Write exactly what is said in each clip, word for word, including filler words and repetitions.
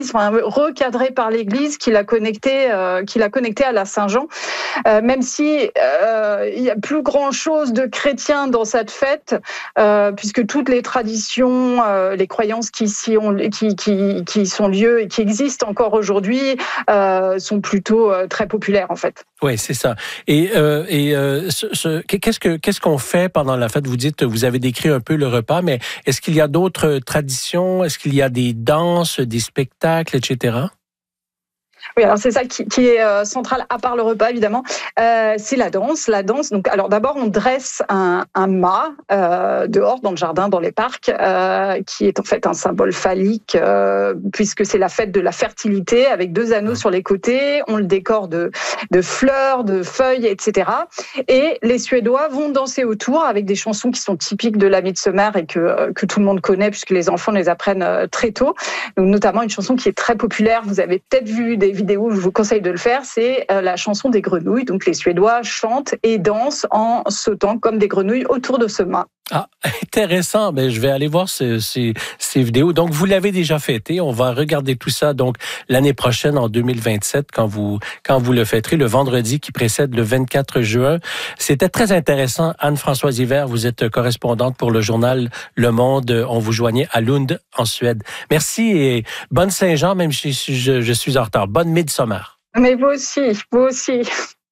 enfin, recadré par l'Église qui l'a connecté, euh, qui l'a connecté à la Saint-Jean. Euh, même si euh, il y a plus grand-chose de chrétien dans cette fête, euh, puisque toutes les traditions, euh, les croyances qui ici ont, qui, qui, qui sont lieu et qui existent encore aujourd'hui, euh, sont plutôt euh, très populaires en fait. Oui, c'est ça. Et, euh, et euh, ce, ce, qu'est-ce que qu'est-ce qu'on fait pendant la fête? Vous dites, vous avez décrit un peu le repas, mais est-ce qu'il y a d'autres traditions? Est-ce qu'il y a des danses, des spectacles, et cetera? Oui, alors c'est ça qui, qui est euh, central, à part le repas évidemment, euh, c'est la danse. La danse. Donc, alors d'abord, on dresse un, un mât euh, dehors dans le jardin, dans les parcs, euh, qui est en fait un symbole phallique, euh, puisque c'est la fête de la fertilité, avec deux anneaux sur les côtés. On le décore de, de fleurs, de feuilles, et cetera. Et les Suédois vont danser autour avec des chansons qui sont typiques de la Midsommar et que que tout le monde connaît, puisque les enfants les apprennent très tôt. Donc, notamment une chanson qui est très populaire. Vous avez peut-être vu des vidéo, je vous conseille de le faire, c'est la chanson des grenouilles. Donc les Suédois chantent et dansent en sautant comme des grenouilles autour de ce mât. Ah, intéressant. Ben, je vais aller voir ce, ces, ces vidéos. Donc, vous l'avez déjà fêté. On va regarder tout ça donc l'année prochaine, en deux mille vingt-sept, quand vous quand vous le fêterez, le vendredi qui précède le vingt-quatre juin. C'était très intéressant. Anne-Françoise Hivert, vous êtes correspondante pour le journal Le Monde. On vous joignait à Lund, en Suède. Merci et bonne Saint-Jean, même si je, je suis en retard. Bonne Midsommar. Mais vous aussi, vous aussi.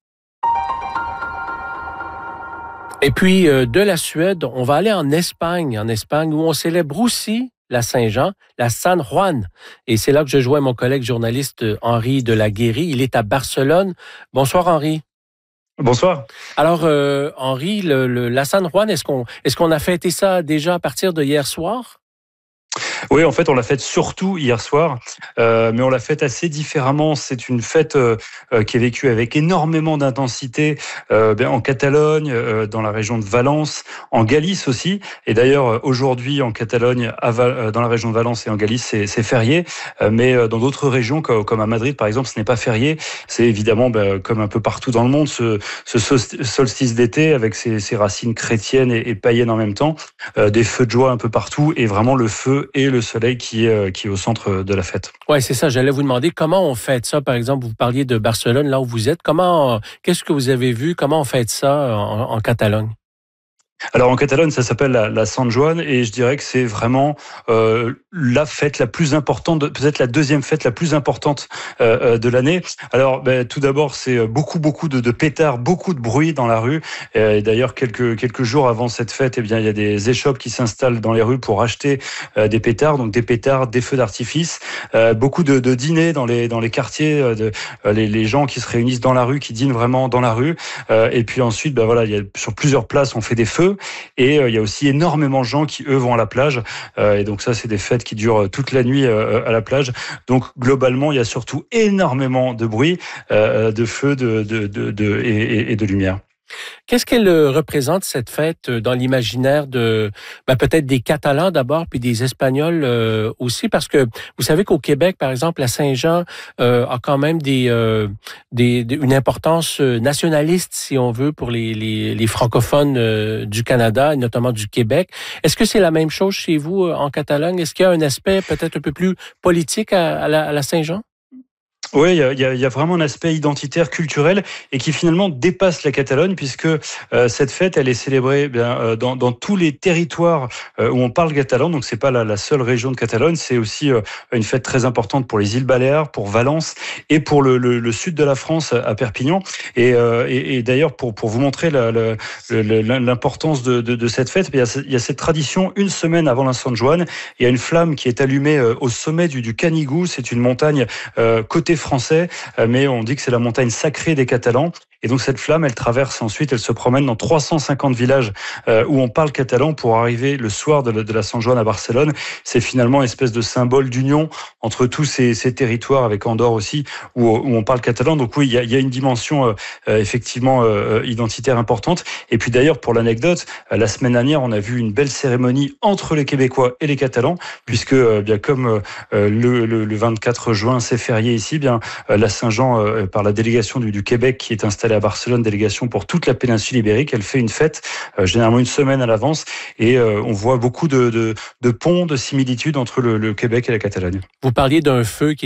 Et puis, euh, de la Suède, on va aller en Espagne, en Espagne, où on célèbre aussi la Saint-Jean, la San Juan. Et c'est là que je joins mon collègue journaliste Henri de la Guéry. Il est à Barcelone. Bonsoir, Henri. Bonsoir. Alors, euh, Henri, le, le, la San Juan, est-ce qu'on, est-ce qu'on a fêté ça déjà à partir de hier soir? Oui, en fait, on l'a fête surtout hier soir, euh, mais on l'a fête assez différemment. C'est une fête euh, qui est vécue avec énormément d'intensité euh, en Catalogne, euh, dans la région de Valence, en Galice aussi. Et d'ailleurs, aujourd'hui, en Catalogne, à Val, dans la région de Valence et en Galice, c'est, c'est férié. Euh, mais dans d'autres régions, comme à Madrid, par exemple, ce n'est pas férié. C'est évidemment, ben, comme un peu partout dans le monde, ce, ce solstice d'été avec ses, ses racines chrétiennes et, et païennes en même temps, euh, des feux de joie un peu partout et vraiment le feu et le soleil qui est, qui est au centre de la fête. Oui, c'est ça. J'allais vous demander comment on fête ça. Par exemple, vous parliez de Barcelone, là où vous êtes. Comment, qu'est-ce que vous avez vu? Comment on fête ça en, en Catalogne? Alors en Catalogne, ça s'appelle la, la Sant Joan et je dirais que c'est vraiment euh, la fête la plus importante, peut-être la deuxième fête la plus importante euh, de l'année. Alors ben, tout d'abord, c'est beaucoup beaucoup de, de pétards, beaucoup de bruit dans la rue. Et d'ailleurs, quelques quelques jours avant cette fête, eh bien il y a des échoppes qui s'installent dans les rues pour acheter euh, des pétards, donc des pétards, des feux d'artifice, euh, beaucoup de, de dîners dans les dans les quartiers, euh, de, euh, les, les gens qui se réunissent dans la rue, qui dînent vraiment dans la rue. Euh, et puis ensuite, ben voilà, il y a sur plusieurs places, on fait des feux. Et euh, il y a aussi énormément de gens qui, eux, vont à la plage. Euh, et donc ça, c'est des fêtes qui durent toute la nuit euh, à la plage. Donc globalement, il y a surtout énormément de bruit, euh, de feux de, de, de, de, et, et de lumière. Qu'est-ce qu'elle représente, cette fête, dans l'imaginaire de ben, peut-être des Catalans d'abord, puis des Espagnols euh, aussi? Parce que vous savez qu'au Québec, par exemple, la Saint-Jean euh, a quand même des, euh, des, une importance nationaliste, si on veut, pour les, les, les francophones euh, du Canada, et notamment du Québec. Est-ce que c'est la même chose chez vous en Catalogne? Est-ce qu'il y a un aspect peut-être un peu plus politique à, à la, à la Saint-Jean? Oui, il y a, il y a vraiment un aspect identitaire, culturel, et qui finalement dépasse la Catalogne, puisque euh, cette fête, elle est célébrée bien, euh, dans, dans tous les territoires euh, où on parle catalan. Donc, c'est pas la, la seule région de Catalogne, c'est aussi euh, une fête très importante pour les îles Baléares, pour Valence et pour le, le, le sud de la France, à Perpignan. Et, euh, et, et d'ailleurs, pour, pour vous montrer la, la, la, l'importance de, de, de cette fête, il y, a, il y a cette tradition, une semaine avant la Sant Joan, il y a une flamme qui est allumée euh, au sommet du, du Canigou. C'est une montagne euh, côté français, mais on dit que c'est la montagne sacrée des Catalans. Et donc cette flamme, elle traverse ensuite, elle se promène dans trois cent cinquante villages euh, où on parle catalan pour arriver le soir de la, de la Sant Joan à Barcelone. C'est finalement une espèce de symbole d'union entre tous ces, ces territoires, avec Andorre aussi, où, où on parle catalan. Donc oui, il y a, il y a une dimension euh, euh, effectivement euh, identitaire importante. Et puis d'ailleurs, pour l'anecdote, euh, la semaine dernière, on a vu une belle cérémonie entre les Québécois et les Catalans, puisque euh, bien comme euh, le, le, le vingt-quatre juin, c'est férié ici, bien euh, la Saint-Jean, euh, par la délégation du, du Québec qui est installée à Barcelone, délégation pour toute la péninsule ibérique. Elle fait une fête euh, généralement une semaine à l'avance et euh, on voit beaucoup de, de, de ponts, de similitudes entre le, le Québec et la Catalogne. Vous parliez d'un feu qui